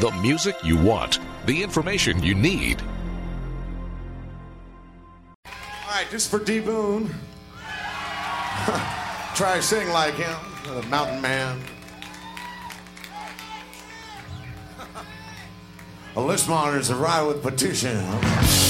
The music you want, the information you need. All right, this is for D. Boone. Try to sing like him, the mountain man. A list monitor's arrived with petition.